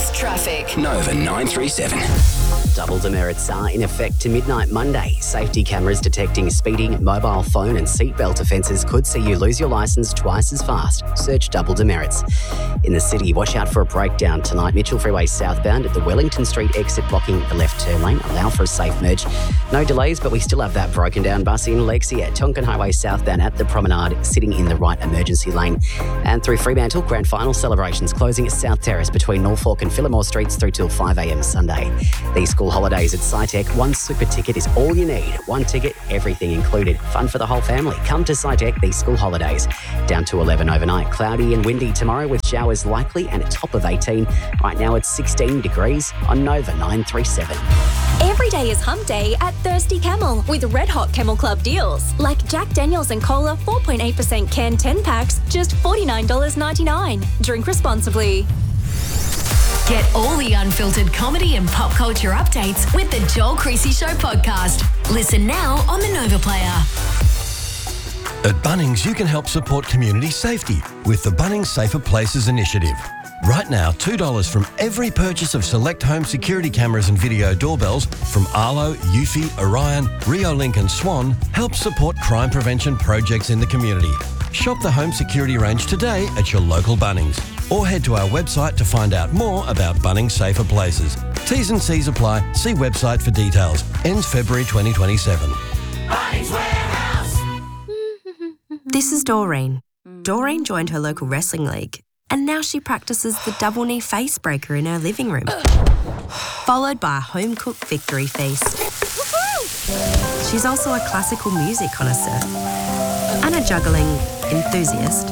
Just traffic. Nova 937. Double demerits are in effect to midnight Monday. Safety cameras detecting speeding, mobile phone and seatbelt offences could see you lose your licence twice as fast. Search double demerits. In the city, watch out for a breakdown tonight. Mitchell Freeway southbound at the Wellington Street exit blocking the left turn lane. Allow for a safe merge. No delays, but we still have that broken down bus in Lexi at Tonkin Highway southbound at the Promenade, sitting in the right emergency lane. And through Fremantle, grand final celebrations closing at South Terrace between Norfolk and Phillimore Streets through till 5 a.m. Sunday. These school holidays at SciTech, one super ticket is all you need. One ticket, everything included. Fun for the whole family. Come to SciTech these school holidays. Down to 11 overnight. Cloudy and windy tomorrow with showers likely and a top of 18. Right now it's 16 degrees on Nova 937. Every day is hump day at Thirsty Camel with red hot Camel Club deals. Like Jack Daniels and Cola 4.8% can 10 packs, just $49.99. Drink responsibly. Get all the unfiltered comedy and pop culture updates with the Joel Creasy Show podcast. Listen now on the Nova Player. At Bunnings, you can help support community safety with the Bunnings Safer Places initiative. Right now, $2 from every purchase of select home security cameras and video doorbells from Arlo, Eufy, Orion, Reolink and Swan helps support crime prevention projects in the community. Shop the home security range today at your local Bunnings or head to our website to find out more about Bunnings Safer Places. T's and C's apply. See website for details. Ends February 2027. Bunnings Warehouse. This is Doreen. Doreen joined her local wrestling league and now she practices the double knee face breaker in her living room, followed by a home-cooked victory feast. She's also a classical music connoisseur and a juggling enthusiast.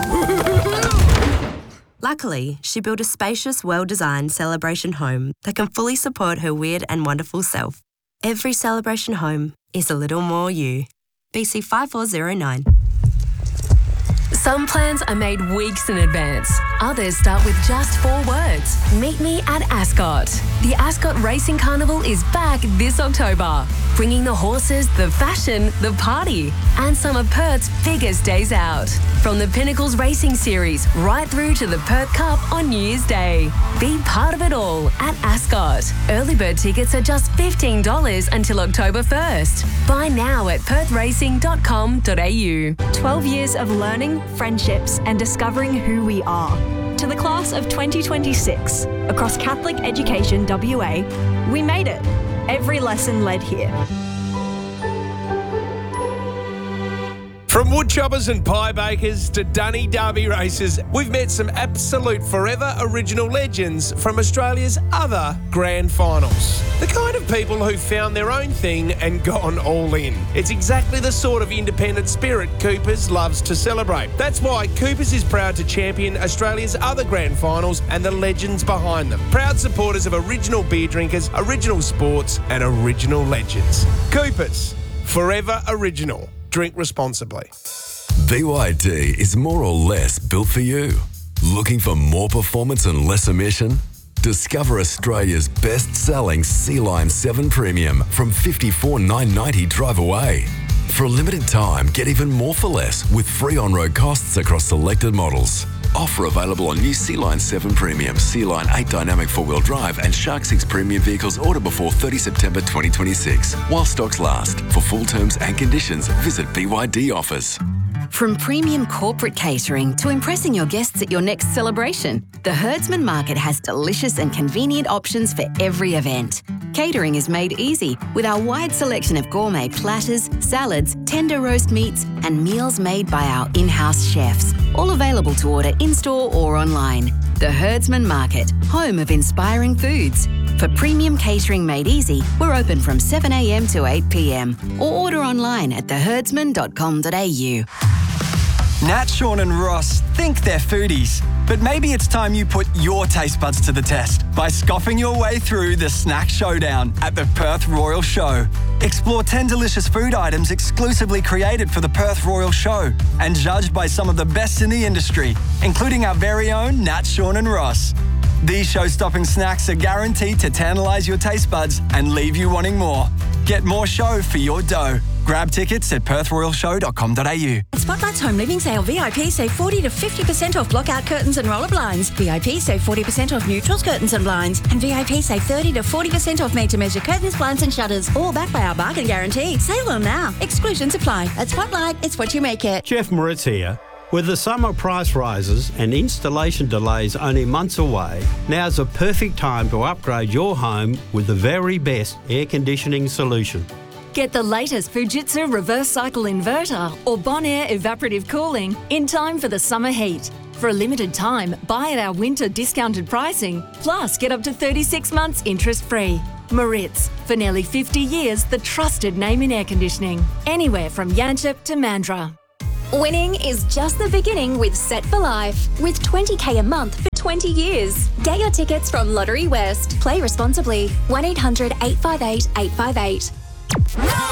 Luckily, she built a spacious, well-designed celebration home that can fully support her weird and wonderful self. Every celebration home is a little more you. BC 5409. Some plans are made weeks in advance. Others start with just 4 words. Meet me at Ascot. The Ascot Racing Carnival is back this October, bringing the horses, the fashion, the party, and some of Perth's biggest days out. From the Pinnacles Racing Series right through to the Perth Cup on New Year's Day. Be part of it all at Ascot. Early bird tickets are just $15 until October 1st. Buy now at perthracing.com.au. 12 years of learning, friendships and discovering who we are. To the class of 2026, across Catholic Education WA, we made it. Every lesson led here. From woodchoppers and pie bakers to dunny derby racers, we've met some absolute forever original legends from Australia's other grand finals. The kind of people who found their own thing and gone all in. It's exactly the sort of independent spirit Coopers loves to celebrate. That's why Coopers is proud to champion Australia's other grand finals and the legends behind them. Proud supporters of original beer drinkers, original sports and original legends. Coopers, forever original. Drink responsibly. BYD is more or less built for you. Looking for more performance and less emission? Discover Australia's best-selling Sea-Line 7 Premium from $54,990 drive away. For a limited time, get even more for less with free on-road costs across selected models. Offer available on new Sea-Line 7 Premium, Sea-Line 8 Dynamic 4-wheel drive and Shark 6 Premium vehicles order before 30 September 2026. While stocks last. For full terms and conditions, visit BYD Offers. From premium corporate catering to impressing your guests at your next celebration, the Herdsman Market has delicious and convenient options for every event. Catering is made easy with our wide selection of gourmet platters, salads, tender roast meats, and meals made by our in-house chefs, all available to order in-store or online. The Herdsman Market, home of inspiring foods. For premium catering made easy, we're open from 7 a.m. to 8 p.m. or order online at theherdsman.com.au. Nat, Sean and Ross think they're foodies, but maybe it's time you put your taste buds to the test by scoffing your way through the Snack Showdown at the Perth Royal Show. Explore 10 delicious food items exclusively created for the Perth Royal Show and judged by some of the best in the industry, including our very own Nat, Sean and Ross. These show-stopping snacks are guaranteed to tantalise your taste buds and leave you wanting more. Get more show for your dough. Grab tickets at perthroyalshow.com.au. At Spotlight's Home Living Sale, VIP save 40 to 50% off blockout curtains and roller blinds. VIP save 40% off neutrals, curtains and blinds. And VIP save 30 to 40% off made-to-measure curtains, blinds and shutters. All backed by our bargain guarantee. Sale on now. Exclusions apply. At Spotlight, it's what you make it. Jeff Moritz here. With the summer price rises and installation delays only months away, now's a perfect time to upgrade your home with the very best air conditioning solution. Get the latest Fujitsu reverse cycle inverter or Bonaire evaporative cooling in time for the summer heat. For a limited time, buy at our winter discounted pricing, plus get up to 36 months interest-free. Moritz, for nearly 50 years, the trusted name in air conditioning. Anywhere from Yanchep to Mandurah. Winning is just the beginning with Set for Life. With $20,000 a month for 20 years. Get your tickets from Lottery West. Play responsibly. 1-800-858-858.